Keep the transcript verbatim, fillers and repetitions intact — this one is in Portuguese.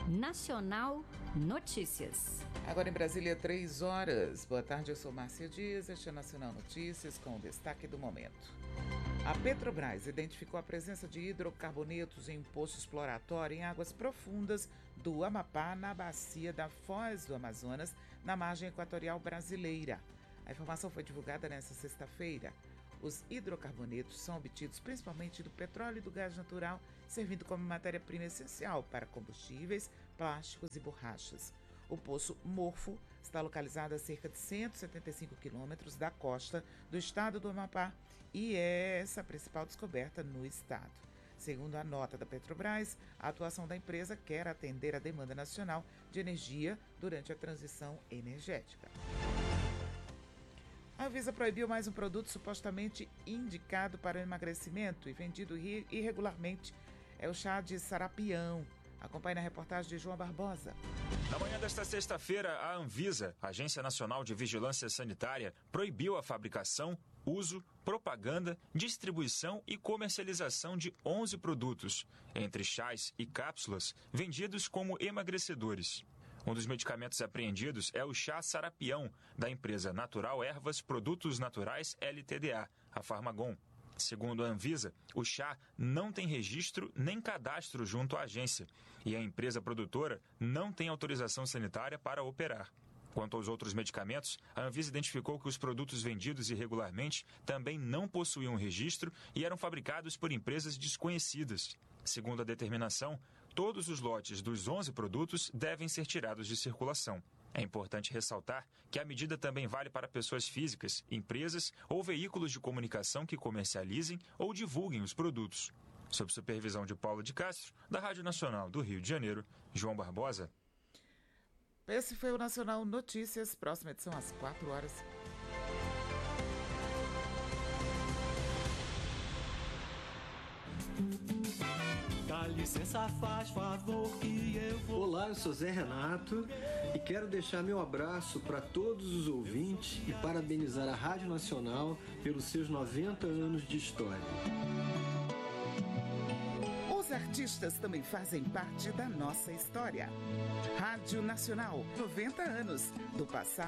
Nacional Notícias. Agora em Brasília, três horas. Boa tarde, eu sou Márcia Dias, este é Nacional Notícias com o destaque do momento. A Petrobras identificou a presença de hidrocarbonetos em um poço exploratório em águas profundas do Amapá, na bacia da Foz do Amazonas, na margem equatorial brasileira. A informação foi divulgada nesta sexta-feira. Os hidrocarbonetos são obtidos principalmente do petróleo e do gás natural, servindo como matéria-prima essencial para combustíveis, plásticos e borrachas. O Poço Morfo está localizado a cerca de cento e setenta e cinco quilômetros da costa do estado do Amapá e é essa a principal descoberta no estado. Segundo a nota da Petrobras, a atuação da empresa quer atender a demanda nacional de energia durante a transição energética. A Anvisa proibiu mais um produto supostamente indicado para o emagrecimento e vendido irregularmente. É o chá de sarapião. Acompanhe na reportagem de João Barbosa. Na manhã desta sexta-feira, a Anvisa, Agência Nacional de Vigilância Sanitária, proibiu a fabricação, uso, propaganda, distribuição e comercialização de onze produtos, entre chás e cápsulas, vendidos como emagrecedores. Um dos medicamentos apreendidos é o chá sarapião, da empresa Natural Ervas Produtos Naturais L T D A, a Farmagon. Segundo a Anvisa, o chá não tem registro nem cadastro junto à agência e a empresa produtora não tem autorização sanitária para operar. Quanto aos outros medicamentos, a Anvisa identificou que os produtos vendidos irregularmente também não possuíam registro e eram fabricados por empresas desconhecidas. Segundo a determinação, todos os lotes dos onze produtos devem ser tirados de circulação. É importante ressaltar que a medida também vale para pessoas físicas, empresas ou veículos de comunicação que comercializem ou divulguem os produtos. Sob supervisão de Paulo de Castro, da Rádio Nacional do Rio de Janeiro, João Barbosa. Esse foi o Nacional Notícias, próxima edição às quatro horas. Dá licença, faz favor que eu vou... Olá, eu sou Zé Renato e quero deixar meu abraço para todos os ouvintes e parabenizar a Rádio Nacional pelos seus noventa anos de história. Os artistas também fazem parte da nossa história. Rádio Nacional, noventa anos, do passado